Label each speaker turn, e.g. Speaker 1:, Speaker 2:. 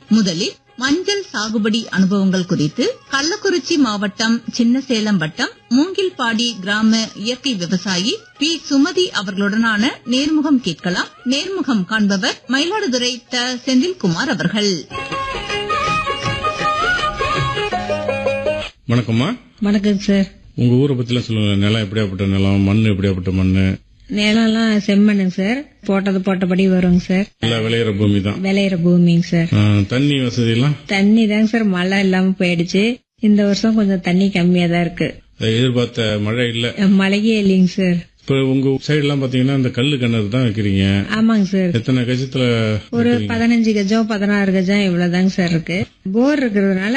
Speaker 1: முதலில் மஞ்சள் சாகுபடி அனுபவங்கள் குறித்து கள்ளக்குறிச்சி மாவட்டம் சின்னசேலம் வட்டம் மூங்கில்பாடி கிராம இயற்கை விவசாயி பி. சுமதி அவர்களுடனான நேர்முகம் கேட்கலாம். நேர்முகம் காண்பவர் மயிலாடுதுறை த. செந்தில்குமார் அவர்கள்.
Speaker 2: வணக்கம்மா.
Speaker 3: வணக்கம் சார்.
Speaker 2: உங்க ஊரை பத்திலாம் சொல்லுங்க. நிலம் எப்படியாப்பட்ட நிலம், மண் எப்படியாப்பட்ட மண்ணு?
Speaker 3: நிலம்லாம் செம்மண்ணுங்க சார். போட்டபடி வருங்க சார்.
Speaker 2: எல்லாம் விளையிற பூமி தான்.
Speaker 3: விளையிற பூமிங்க சார்.
Speaker 2: தண்ணி வசதி எல்லாம்?
Speaker 3: தண்ணி தாங்க சார். மழை இல்லாம போயிடுச்சு. இந்த வருஷம் கொஞ்சம் தண்ணி கம்மியா தான் இருக்கு.
Speaker 2: எதிர்பார்த்த மழை இல்ல.
Speaker 3: மழையே இல்லைங்க சார்.
Speaker 2: இப்ப உங்க சைடு எல்லாம் பாத்தீங்கன்னா இந்த கல்லு கிணறு தான் வைக்கிறீங்க.
Speaker 3: ஆமாங்க சார்.
Speaker 2: எத்தனை கஜத்துல?
Speaker 3: ஒரு 15 கஜம் 16 கஜம் இவ்வளவுதாங்க சார் இருக்கு. போர் இருக்கிறதுனால